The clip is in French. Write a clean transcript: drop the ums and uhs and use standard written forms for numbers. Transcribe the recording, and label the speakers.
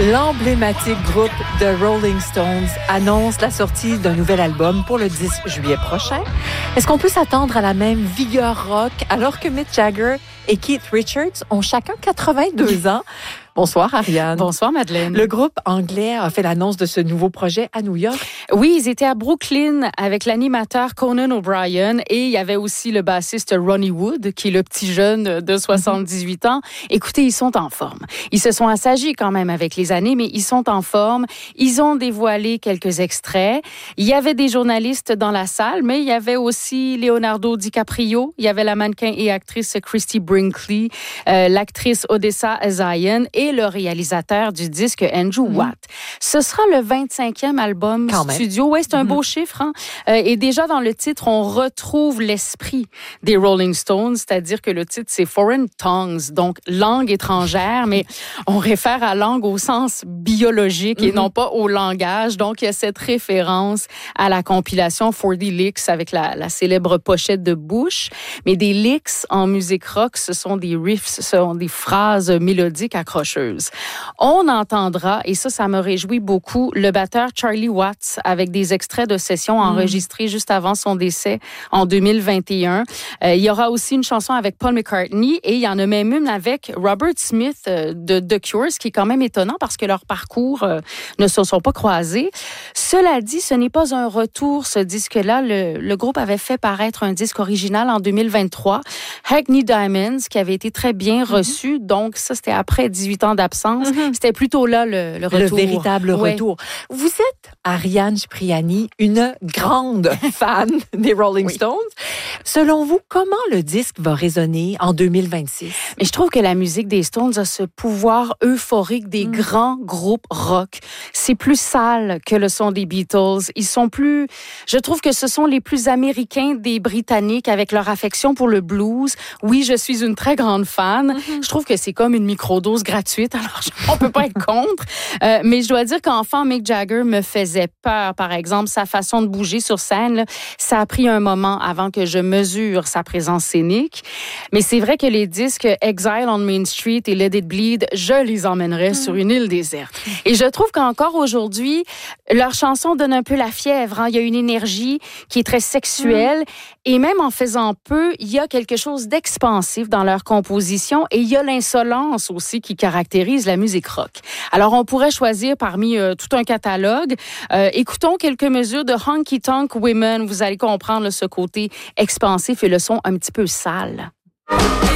Speaker 1: L'emblématique groupe The Rolling Stones annonce la sortie d'un nouvel album pour le 10 juillet prochain. Est-ce qu'on peut s'attendre à la même vigueur rock alors que Mick Jagger et Keith Richards ont chacun 82 ans? Bonsoir, Ariane.
Speaker 2: Bonsoir, Madeleine.
Speaker 1: Le groupe anglais a fait l'annonce de ce nouveau projet à New York.
Speaker 2: Oui, ils étaient à Brooklyn avec l'animateur Conan O'Brien et il y avait aussi le bassiste Ronnie Wood, qui est le petit jeune de 78 ans. Écoutez, ils sont en forme. Ils se sont assagis quand même avec les années, mais ils sont en forme. Ils ont dévoilé quelques extraits. Il y avait des journalistes dans la salle, mais il y avait aussi Leonardo DiCaprio, il y avait la mannequin et actrice Christy Brinkley, l'actrice Odessa Zion et le réalisateur du disque, Andrew Watt. Ce sera le 25e album studio. Oui, c'est un beau chiffre. Hein? Et déjà, dans le titre, on retrouve l'esprit des Rolling Stones, c'est-à-dire que le titre, c'est Foreign Tongues, donc langue étrangère, mais on réfère à langue au sens biologique et non pas au langage. Donc, il y a cette référence à la compilation 40 Licks avec la célèbre pochette de Bush. Mais des licks en musique rock, ce sont des riffs, ce sont des phrases mélodiques accrocheuses. On entendra, et ça me réjouit beaucoup, le batteur Charlie Watts avec des extraits de sessions enregistrés juste avant son décès en 2021. Il y aura aussi une chanson avec Paul McCartney et il y en a même une avec Robert Smith de The Cure, ce qui est quand même étonnant parce que leurs parcours ne se sont pas croisés. Cela dit, ce n'est pas un retour, ce disque-là. Le groupe avait fait paraître un disque original en 2023, Hackney Diamonds, qui avait été très bien reçu. Donc, ça, c'était après 18 ans d'absence. C'était plutôt là le retour.
Speaker 1: Le véritable retour. Vous êtes, Ariane Cipriani, une grande fan des Rolling Stones. Selon vous, comment le disque va résonner en 2026?
Speaker 2: Mais je trouve que la musique des Stones a ce pouvoir euphorique des grands groupes rock. C'est plus sale que le son des Beatles. Je trouve que ce sont les plus américains des Britanniques avec leur affection pour le blues. Oui, je suis une très grande fan. Je trouve que c'est comme une microdose gratuite. Alors, on peut pas être contre. Mais je dois dire qu'enfant, Mick Jagger me faisait peur. Par exemple, sa façon de bouger sur scène, là, ça a pris un moment avant que je mesure sa présence scénique. Mais c'est vrai que les disques Exile on Main Street et Let It Bleed, je les emmènerais sur une île déserte. Et je trouve qu'encore aujourd'hui, leurs chansons donnent un peu la fièvre. Hein? Il y a une énergie qui est très sexuelle. Et même en faisant peu, il y a quelque chose d'expansif dans leur composition et il y a l'insolence aussi qui caractérise la musique rock. Alors, on pourrait choisir parmi tout un catalogue. Écoutons quelques mesures de Honky Tonk Women. Vous allez comprendre ce côté expansif et le son un petit peu sale.